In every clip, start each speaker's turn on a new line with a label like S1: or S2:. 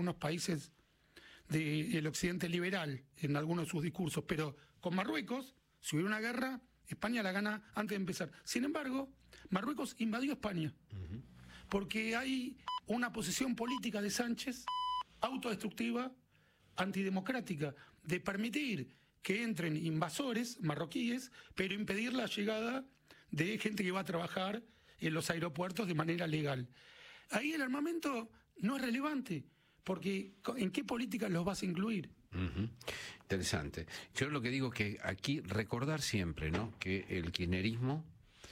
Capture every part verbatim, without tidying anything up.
S1: algunos países del occidente liberal en algunos de sus discursos, pero con Marruecos, si hubiera una guerra, España la gana antes de empezar. Sin embargo, Marruecos invadió España, uh-huh. porque hay una posición política de Sánchez autodestructiva, antidemocrática, de permitir que entren invasores marroquíes, pero impedir la llegada de gente que va a trabajar en los aeropuertos de manera legal. Ahí el armamento no es relevante, porque ¿en qué políticas los vas a incluir?
S2: Uh-huh. Interesante. Yo lo que digo es que aquí recordar siempre, ¿no?, que el kirchnerismo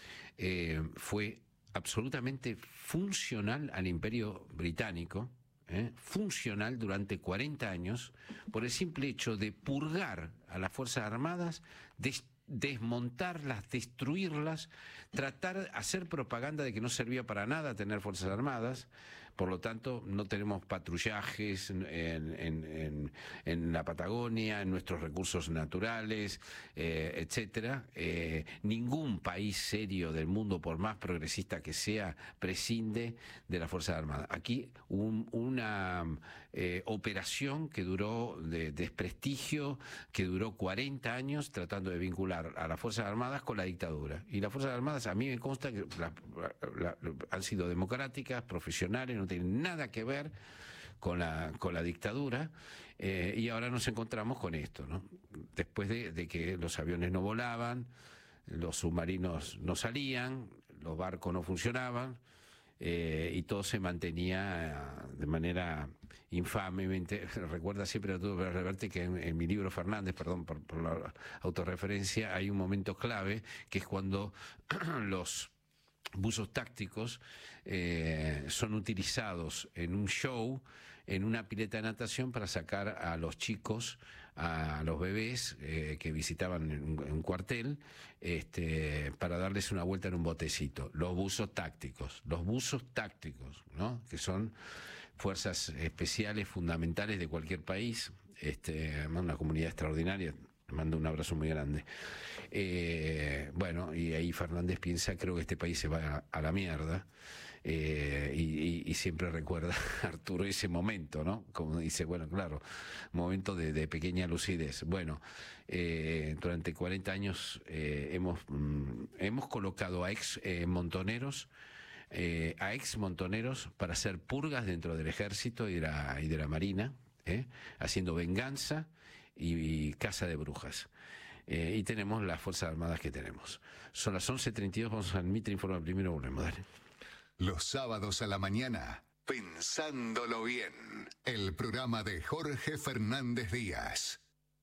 S2: eh, fue absolutamente funcional al Imperio Británico, ¿eh? funcional durante cuarenta años, por el simple hecho de purgar a las Fuerzas Armadas, des desmontarlas, destruirlas, tratar de hacer propaganda de que no servía para nada tener Fuerzas Armadas. Por lo tanto, no tenemos patrullajes en, en, en, en la Patagonia, en nuestros recursos naturales, eh, etcétera. Eh, ningún país serio del mundo, por más progresista que sea, prescinde de las Fuerzas Armadas. Aquí un, una eh, operación que duró de desprestigio, que duró cuarenta años tratando de vincular a las Fuerzas Armadas con la dictadura. Y las Fuerzas Armadas, a mí me consta que la, la, la, han sido democráticas, profesionales, no tienen nada que ver con la, con la dictadura, eh, y ahora nos encontramos con esto, ¿no? Después de, de que los aviones no volaban, los submarinos no salían, los barcos no funcionaban, Eh, y todo se mantenía de manera infamemente. Recuerda siempre a todo reverte que en, en mi libro Fernández, perdón por, por la autorreferencia, hay un momento clave que es cuando los buzos tácticos eh, son utilizados en un show, en una pileta de natación, para sacar a los chicos, a los bebés eh, que visitaban un, un cuartel, este, para darles una vuelta en un botecito. Los buzos tácticos, los buzos tácticos, ¿no?, que son fuerzas especiales fundamentales de cualquier país, este, una comunidad extraordinaria. Mando un abrazo muy grande. Eh, bueno, y ahí Fernández piensa, creo que este país se va a, a la mierda, eh, y, y, y siempre recuerda a Arturo ese momento, ¿no? Como dice, bueno, claro, momento de, de pequeña lucidez. Bueno, eh, durante cuarenta años eh, hemos, mm, hemos colocado a ex eh, montoneros, eh, a ex montoneros para hacer purgas dentro del ejército y de la, y de la marina, ¿eh? haciendo venganza y, y caza de brujas. Eh, y tenemos las Fuerzas Armadas que tenemos. Son las once treinta y dos, vamos al Mitre Informa primero, volvemos, dale.
S3: Los sábados a la mañana, Pensándolo Bien, el programa de Jorge Fernández Díaz.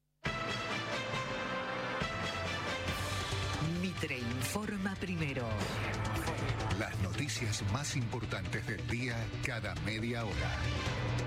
S4: Mitre Informa primero.
S3: Las noticias más importantes del día cada media hora.